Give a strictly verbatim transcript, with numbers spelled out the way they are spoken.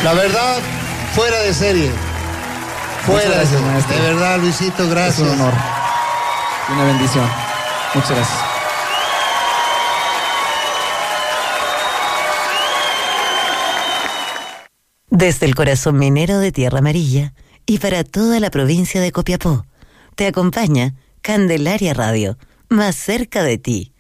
La verdad, fuera de serie. Fuera gracias, de serie. maestro. De verdad, Luisito, gracias. Es un honor. Una bendición. Muchas gracias. Desde el corazón minero de Tierra Amarilla y para toda la provincia de Copiapó, te acompaña Candelaria Radio, más cerca de ti.